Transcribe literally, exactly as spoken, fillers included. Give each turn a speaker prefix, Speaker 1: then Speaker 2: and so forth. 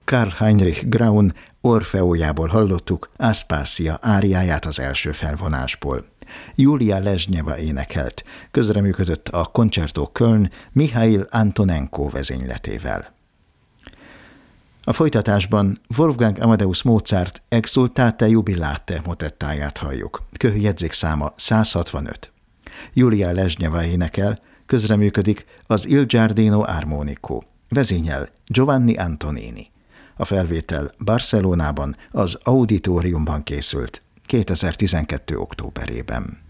Speaker 1: Karl Heinrich Graun Orfeójából hallottuk Aspasia áriáját az első felvonásból. Julia Lezsnyeva énekelt, közreműködött a Concerto Köln Mihail Antonenko vezényletével. A folytatásban Wolfgang Amadeus Mozart Exultate Jubilate motettáját halljuk. Köhjegyzékszáma száz hatvanöt. Julia Lezsnyeva énekel, közreműködik az Il Giardino Armonico. Vezényel Giovanni Antonini. A felvétel Barcelonában az Auditoriumban készült kétezer-tizenkettő októberében.